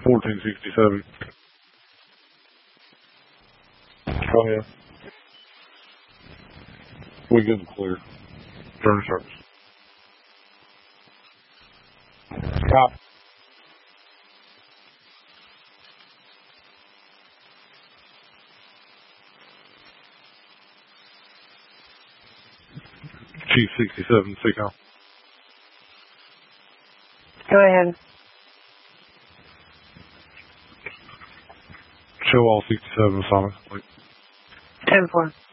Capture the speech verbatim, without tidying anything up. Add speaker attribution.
Speaker 1: fourteen sixty-seven. Go ahead. We good and clear. Turn service. Stop. Chief sixty-seven, signal.
Speaker 2: Go ahead.
Speaker 1: Show all sixty-seven assignments complete.
Speaker 2: ten four.